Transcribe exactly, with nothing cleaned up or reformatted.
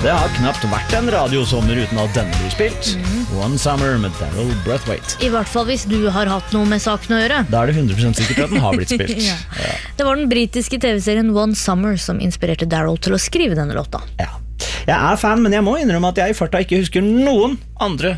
Det har knapt vært en radiosommer uten at denne blir spilt. Mm. One Summer med Daryl Braithwaite. I hvert fall hvis du har hatt noe med saken å gjøre. Da er det hundre prosent sikkert at den har blitt spilt. ja. Ja. Det var den britiske tv-serien One Summer som inspirerte Daryl til å skrive denne låta. Ja. Jeg er fan, men jeg må innrømme at jeg i farta ikke husker noen andre